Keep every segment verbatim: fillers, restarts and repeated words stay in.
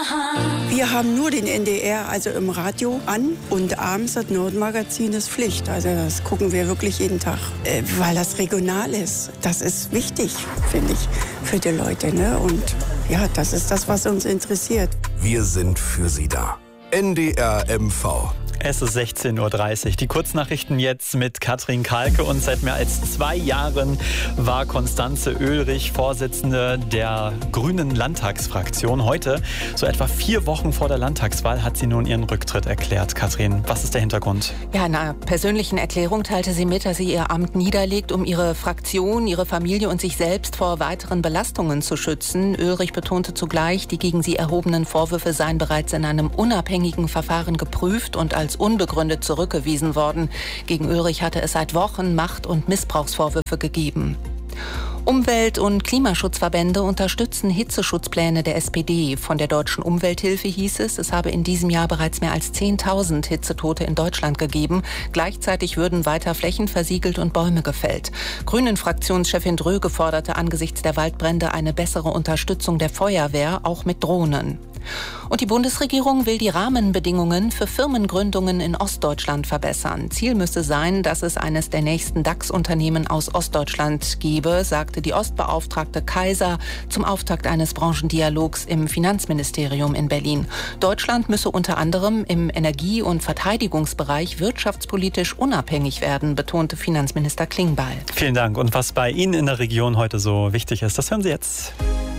Wir haben nur den N D R, also im Radio, an. Und abends das Nordmagazin ist Pflicht. Also das gucken wir wirklich jeden Tag, äh, weil das regional ist. Das ist wichtig, finde ich, für die Leute. Ne? Und ja, das ist das, was uns interessiert. Wir sind für Sie da. N D R M V. Es ist sechzehn Uhr dreißig. Die Kurznachrichten jetzt mit Katrin Kalke. Und seit mehr als zwei Jahren war Constanze Oehlrich Vorsitzende der Grünen Landtagsfraktion. Heute, so etwa vier Wochen vor der Landtagswahl, hat sie nun ihren Rücktritt erklärt. Katrin, was ist der Hintergrund? Ja, in einer persönlichen Erklärung teilte sie mit, dass sie ihr Amt niederlegt, um ihre Fraktion, ihre Familie und sich selbst vor weiteren Belastungen zu schützen. Oehlrich betonte zugleich, die gegen sie erhobenen Vorwürfe seien bereits in einem unabhängigen Verfahren geprüft und als unbegründet zurückgewiesen worden. Gegen Oehlrich hatte es seit Wochen Macht- und Missbrauchsvorwürfe gegeben. Umwelt- und Klimaschutzverbände unterstützen Hitzeschutzpläne der S P D. Von der Deutschen Umwelthilfe hieß es, es habe in diesem Jahr bereits mehr als zehntausend Hitzetote in Deutschland gegeben. Gleichzeitig würden weiter Flächen versiegelt und Bäume gefällt. Grünen-Fraktionschefin Dröge forderte angesichts der Waldbrände eine bessere Unterstützung der Feuerwehr, auch mit Drohnen. Und die Bundesregierung will die Rahmenbedingungen für Firmengründungen in Ostdeutschland verbessern. Ziel müsse sein, dass es eines der nächsten DAX-Unternehmen aus Ostdeutschland gebe, sagte die Ostbeauftragte Kaiser zum Auftakt eines Branchendialogs im Finanzministerium in Berlin. Deutschland müsse unter anderem im Energie- und Verteidigungsbereich wirtschaftspolitisch unabhängig werden, betonte Finanzminister Klingbeil. Vielen Dank. Und was bei Ihnen in der Region heute so wichtig ist, das hören Sie jetzt.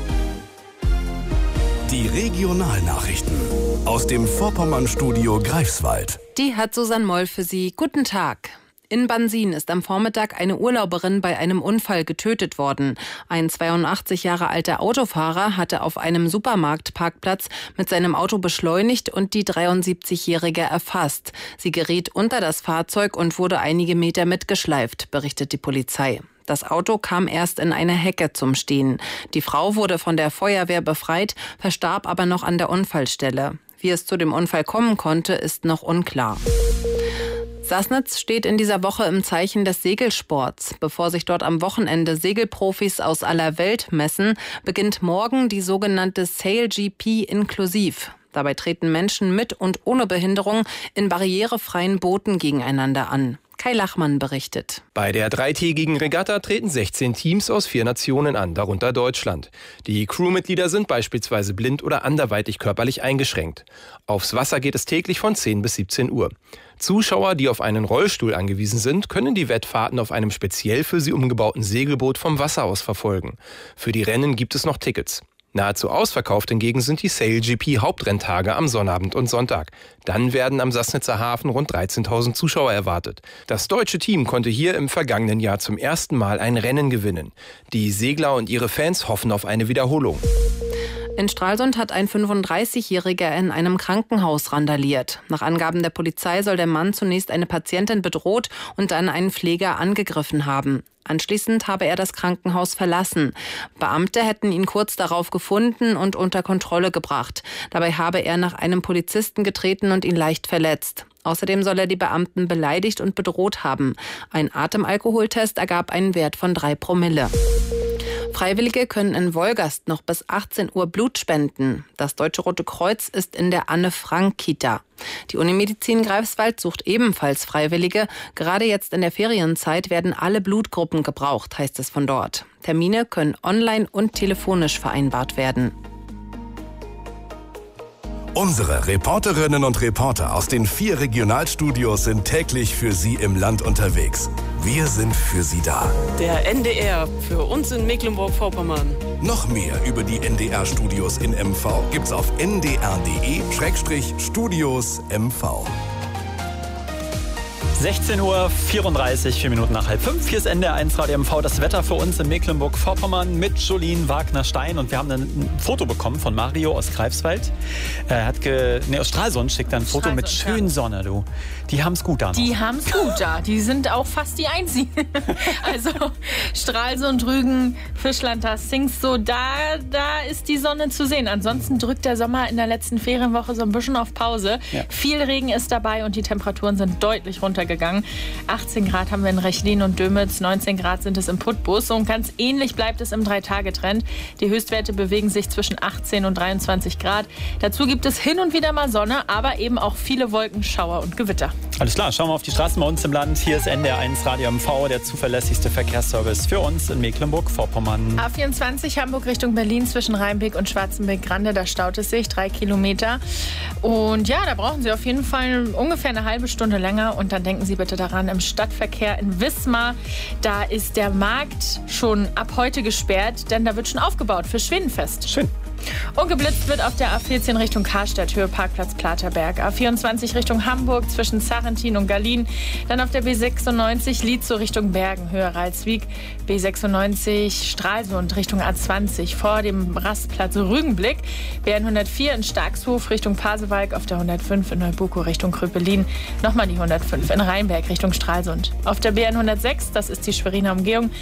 Die Regionalnachrichten aus dem Vorpommern-Studio Greifswald. Die hat Susanne Moll für Sie. Guten Tag. In Bansin ist am Vormittag eine Urlauberin bei einem Unfall getötet worden. Ein zweiundachtzig Jahre alter Autofahrer hatte auf einem Supermarktparkplatz mit seinem Auto beschleunigt und die dreiundsiebzigjährige erfasst. Sie geriet unter das Fahrzeug und wurde einige Meter mitgeschleift, berichtet die Polizei. Das Auto kam erst in eine Hecke zum Stehen. Die Frau wurde von der Feuerwehr befreit, verstarb aber noch an der Unfallstelle. Wie es zu dem Unfall kommen konnte, ist noch unklar. Sassnitz steht in dieser Woche im Zeichen des Segelsports. Bevor sich dort am Wochenende Segelprofis aus aller Welt messen, beginnt morgen die sogenannte Sail G P inklusiv. Dabei treten Menschen mit und ohne Behinderung in barrierefreien Booten gegeneinander an. Kai Lachmann berichtet. Bei der dreitägigen Regatta treten sechzehn Teams aus vier Nationen an, darunter Deutschland. Die Crewmitglieder sind beispielsweise blind oder anderweitig körperlich eingeschränkt. Aufs Wasser geht es täglich von zehn bis siebzehn Uhr. Zuschauer, die auf einen Rollstuhl angewiesen sind, können die Wettfahrten auf einem speziell für sie umgebauten Segelboot vom Wasser aus verfolgen. Für die Rennen gibt es noch Tickets. Nahezu ausverkauft hingegen sind die Sail G P Hauptrenntage am Sonnabend und Sonntag. Dann werden am Sassnitzer Hafen rund dreizehntausend Zuschauer erwartet. Das deutsche Team konnte hier im vergangenen Jahr zum ersten Mal ein Rennen gewinnen. Die Segler und ihre Fans hoffen auf eine Wiederholung. In Stralsund hat ein fünfunddreißigjähriger in einem Krankenhaus randaliert. Nach Angaben der Polizei soll der Mann zunächst eine Patientin bedroht und dann einen Pfleger angegriffen haben. Anschließend habe er das Krankenhaus verlassen. Beamte hätten ihn kurz darauf gefunden und unter Kontrolle gebracht. Dabei habe er nach einem Polizisten getreten und ihn leicht verletzt. Außerdem soll er die Beamten beleidigt und bedroht haben. Ein Atemalkoholtest ergab einen Wert von drei Promille. Freiwillige können in Wolgast noch bis achtzehn Uhr Blut spenden. Das Deutsche Rote Kreuz ist in der Anne-Frank-Kita. Die Unimedizin Greifswald sucht ebenfalls Freiwillige. Gerade jetzt in der Ferienzeit werden alle Blutgruppen gebraucht, heißt es von dort. Termine können online und telefonisch vereinbart werden. Unsere Reporterinnen und Reporter aus den vier Regionalstudios sind täglich für Sie im Land unterwegs. Wir sind für Sie da. Der N D R für uns in Mecklenburg-Vorpommern. Noch mehr über die N D R-Studios in M V gibt's auf n d r punkt d e Schrägstrich Studios M V. sechzehn Uhr vierunddreißig, vier Minuten nach halb fünf. Hier ist N D R eins Radio M V. Das Wetter für uns in Mecklenburg-Vorpommern mit Jolien Wagner-Stein. Und wir haben ein Foto bekommen von Mario aus Greifswald. Er hat ge, nee, aus Stralsund schickt er ein Foto mit schön Sonne, du. Die haben's gut da noch. Die haben's gut da. Die sind auch fast die einzigen. Also Stralsund, Rügen, Fischland, das Sings, so da, da ist die Sonne zu sehen. Ansonsten drückt der Sommer in der letzten Ferienwoche so ein bisschen auf Pause. Ja. Viel Regen ist dabei und die Temperaturen sind deutlich runtergegangen. runtergegangen. achtzehn Grad haben wir in Rechlin und Dömitz, neunzehn Grad sind es im Putbus. Und ganz ähnlich bleibt es im Drei-Tage-Trend. Die Höchstwerte bewegen sich zwischen achtzehn und dreiundzwanzig Grad. Dazu gibt es hin und wieder mal Sonne, aber eben auch viele Wolken, Schauer und Gewitter. Alles klar, schauen wir auf die Straßen bei uns im Land. Hier ist N D R eins Radio M V, der zuverlässigste Verkehrsservice für uns in Mecklenburg-Vorpommern. A vierundzwanzig Hamburg Richtung Berlin zwischen Rheinbeck und Schwarzenbeck-Grande, da staut es sich, drei Kilometer. Und ja, da brauchen Sie auf jeden Fall ungefähr eine halbe Stunde länger. Und dann denken Sie bitte daran, im Stadtverkehr in Wismar, da ist der Markt schon ab heute gesperrt, denn da wird schon aufgebaut für Schwedenfest. Schön. Und geblitzt wird auf der A vierzehn Richtung Karstadt, Höhe Parkplatz Platerberg. A vierundzwanzig Richtung Hamburg zwischen Sarrentin und Gallien. Dann auf der B sechsundneunzig Lietzow Richtung Bergen, Höhe Ralswiek. B sechsundneunzig Stralsund Richtung A zwanzig vor dem Rastplatz Rügenblick. B hundertvier in Starkshof Richtung Pasewalk. Auf der hundertfünf in Neubuko Richtung Kröpelin. Nochmal die hundertfünf in Rheinberg Richtung Stralsund. Auf der B hundertsechs, das ist die Schweriner Umgehung.